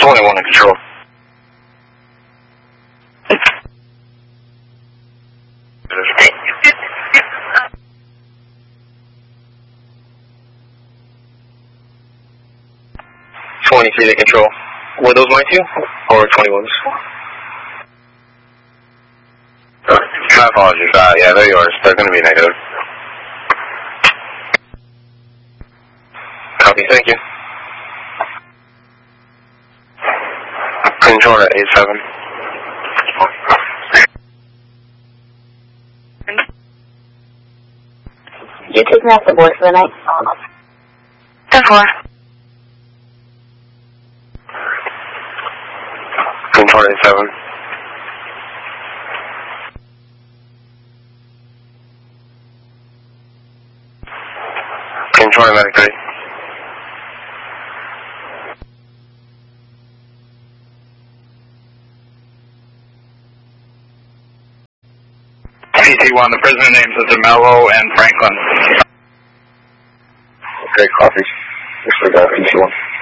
21 in control. To control. Were those mine too, or 21s? My apologies. Yeah, they're yours. They're going to be negative. Copy, thank you. Control at 87. You're taking off the board for the night? 10-4. Control 87. Control 93. PT1, the prisoner names are DeMello and Franklin. Okay, copy. Disregard PT1.